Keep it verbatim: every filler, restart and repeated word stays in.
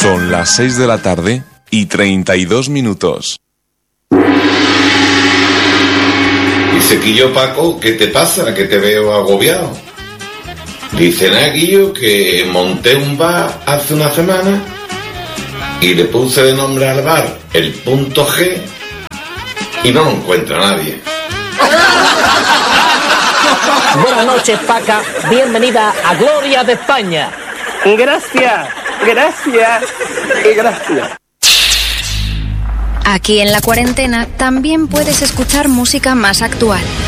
Son las seis de la tarde y treinta y dos minutos. Dice Quillo: Paco, ¿qué te pasa? Que te veo agobiado. Dice nada, Quillo, que monté un bar hace una semana y le puse de nombre al bar el punto G y no lo encuentra nadie. Buenas noches, Paca. Bienvenida a Gloria de España. Gracias, gracias y gracias. Aquí en La Cuarentena también puedes escuchar música más actual.